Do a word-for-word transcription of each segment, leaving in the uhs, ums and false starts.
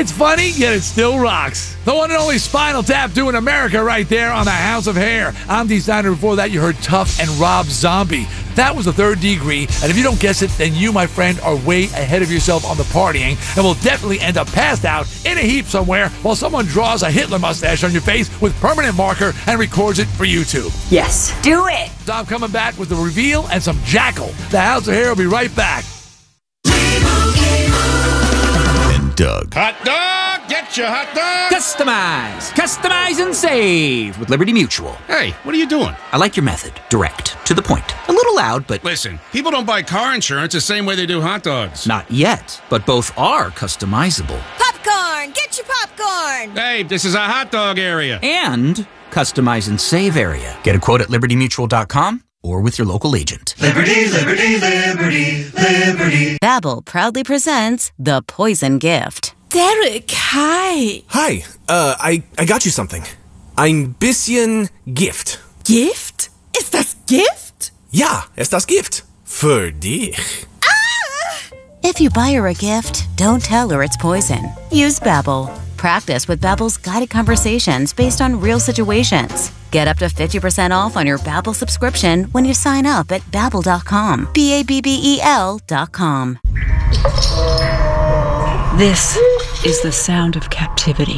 It's funny, yet it still rocks. The one and only Spinal Tap doing America right there on the House of Hair. I'm Dee Snider. Before that, you heard Tough and Rob Zombie. That was the third degree, and if you don't guess it, then you, my friend, are way ahead of yourself on the partying, and will definitely end up passed out in a heap somewhere while someone draws a Hitler mustache on your face with permanent marker and records it for YouTube. Yes. Do it! So I'm coming back with the reveal and some Jackal. The House of Hair will be right back. And Doug. Hot dog! Get your hot dog! Customize! Customize and save with Liberty Mutual. Hey, what are you doing? I like your method. Direct. To the point. A little loud, but... Listen, people don't buy car insurance the same way they do hot dogs. Not yet, but both are customizable. Popcorn! Get your popcorn! Hey, this is a hot dog area. And customize and save area. Get a quote at liberty mutual dot com or with your local agent. Liberty, liberty, liberty, liberty. Babbel proudly presents The Poison Gift. Derek, hi. Hi, uh, I, I got you something. Ein bisschen Gift. Gift? Ist das Gift? Ja, ist das Gift. Für dich. Ah! If you buy her a gift, don't tell her it's poison. Use Babbel. Practice with Babbel's guided conversations based on real situations. Get up to fifty percent off on your Babbel subscription when you sign up at babbel dot com. B A B B E L dot com. This is the sound of captivity.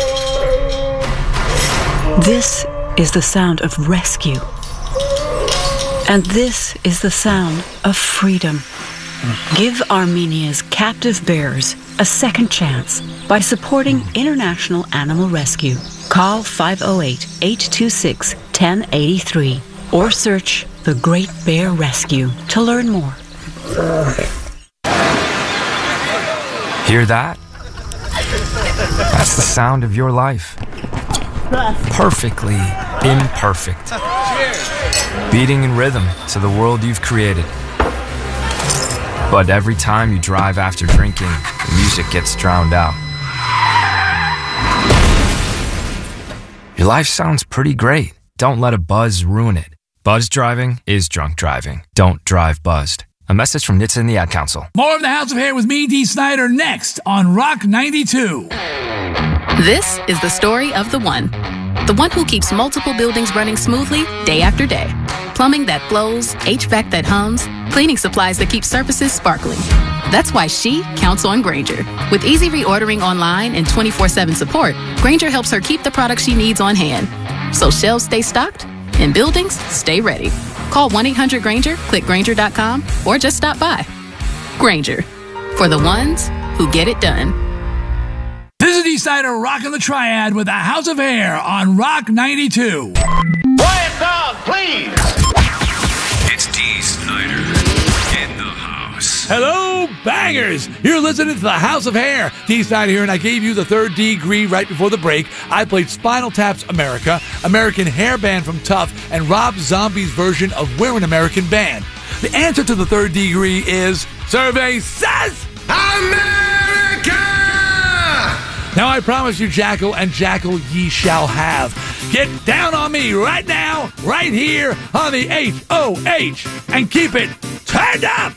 This is the sound of rescue. And this is the sound of freedom. Give Armenia's captive bears a second chance by supporting International Animal Rescue. Call five oh eight, eight two six, one oh eight three or search The Great Bear Rescue to learn more. Hear that? That's the sound of your life. Perfectly imperfect. Beating in rhythm to the world you've created. But every time you drive after drinking, the music gets drowned out. Your life sounds pretty great. Don't let a buzz ruin it. Buzz driving is drunk driving. Don't drive buzzed. A message from N H T S A and the Ad Council. More of the House of Hair with me, Dee Snider, next on Rock ninety-two. This is the story of the one. The one who keeps multiple buildings running smoothly day after day. Plumbing that flows, H V A C that hums, cleaning supplies that keep surfaces sparkling. That's why she counts on Grainger. With easy reordering online and twenty-four seven support, Grainger helps her keep the products she needs on hand. So shelves stay stocked and buildings stay ready. Call one eight hundred Grainger, click Grainger dot com, or just stop by. Grainger, for the ones who get it done. This is Dee Snider rocking the triad with the House of Hair on Rock ninety-two. Quiet down, please! It's Dee Snider in the house. Hello, bangers! You're listening to the House of Hair. Dee Snider here, and I gave you the third degree right before the break. I played Spinal Tap's America, American Hair Band from Tough, and Rob Zombie's version of We're an American Band. The answer to the third degree is survey says America! Now I promise you, Jackal and Jackal ye shall have. Get down on me right now, right here on the H O H, and keep it turned up!